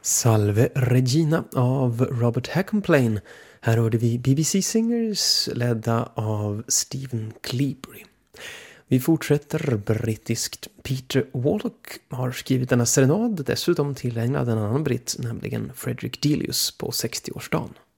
Salve Regina av Robert Hackenplain. Här hörde vi BBC Singers ledda av Stephen Cleabury. Vi fortsätter brittiskt. Peter Wallock har skrivit denna serenad, dessutom tillägnad en annan britt, nämligen Frederick Delius på 60-årsdagen.